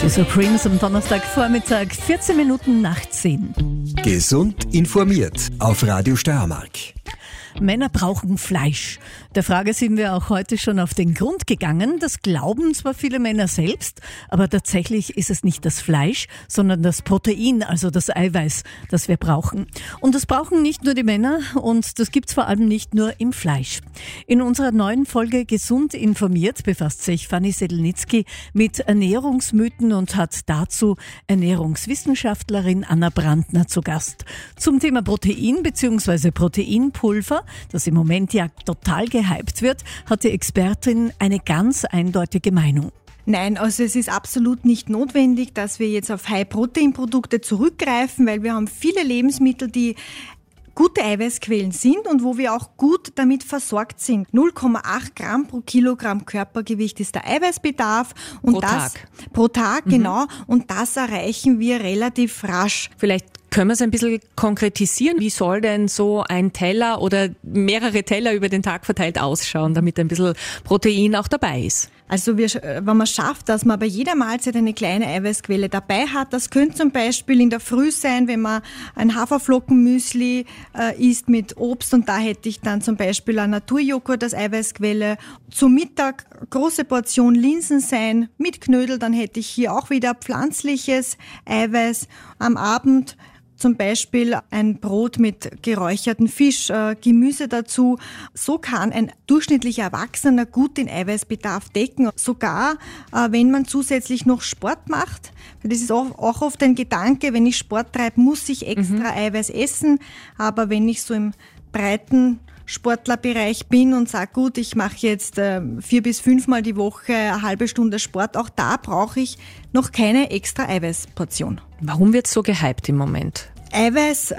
Die Supremes am Donnerstagvormittag, 14 Minuten nach 10. Gesund informiert auf Radio Steiermark. Männer brauchen Fleisch. Der Frage sind wir auch heute schon auf den Grund gegangen. Das glauben zwar viele Männer selbst, aber tatsächlich ist es nicht das Fleisch, sondern das Protein, also das Eiweiß, das wir brauchen. Und das brauchen nicht nur die Männer und das gibt's vor allem nicht nur im Fleisch. In unserer neuen Folge Gesund informiert befasst sich Fanny Sedlnitzky mit Ernährungsmythen und hat dazu Ernährungswissenschaftlerin Anna Brandner zu Gast. Zum Thema Protein bzw. Proteinpulver, das im Moment ja total gehypt wird, hat die Expertin eine ganz eindeutige Meinung. Nein, also es ist absolut nicht notwendig, dass wir jetzt auf High-Protein-Produkte zurückgreifen, weil wir haben viele Lebensmittel, die gute Eiweißquellen sind und wo wir auch gut damit versorgt sind. 0,8 Gramm pro Kilogramm Körpergewicht ist der Eiweißbedarf. Und pro Tag, genau. Und das erreichen wir relativ rasch. Vielleicht können wir es ein bisschen konkretisieren. Wie soll denn so ein Teller oder mehrere Teller über den Tag verteilt ausschauen, damit ein bisschen Protein auch dabei ist? Also wenn man schafft, dass man bei jeder Mahlzeit eine kleine Eiweißquelle dabei hat, das könnte zum Beispiel in der Früh sein, wenn man ein Haferflockenmüsli isst mit Obst und da hätte ich dann zum Beispiel ein Naturjoghurt als Eiweißquelle. Zum Mittag große Portion Linsen sein mit Knödel, dann hätte ich hier auch wieder pflanzliches Eiweiß. Am Abend zum Beispiel ein Brot mit geräucherten Fisch, Gemüse dazu. So kann ein durchschnittlicher Erwachsener gut den Eiweißbedarf decken. Sogar wenn man zusätzlich noch Sport macht. Das ist auch oft ein Gedanke, wenn ich Sport treibe, muss ich extra Eiweiß essen. Aber wenn ich so im breiten Sportlerbereich bin und sage, gut, ich mache jetzt 4 bis 5 Mal die Woche eine halbe Stunde Sport, auch da brauche ich noch keine extra Eiweißportion. Warum wird es so gehypt im Moment? Eiweiß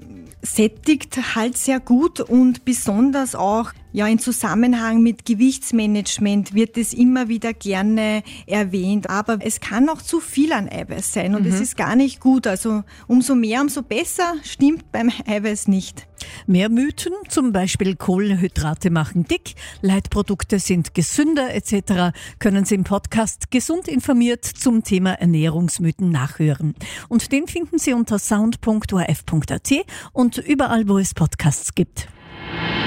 sättigt halt sehr gut und besonders auch in Zusammenhang mit Gewichtsmanagement wird es immer wieder gerne erwähnt. Aber es kann auch zu viel an Eiweiß sein und es ist gar nicht gut. Also umso mehr, umso besser, stimmt beim Eiweiß nicht. Mehr Mythen, zum Beispiel Kohlenhydrate machen dick, Leitprodukte sind gesünder etc. können Sie im Podcast Gesund informiert zum Thema Ernährungsmythen nachhören. Und den finden Sie unter sound.orf.at und überall, wo es Podcasts gibt.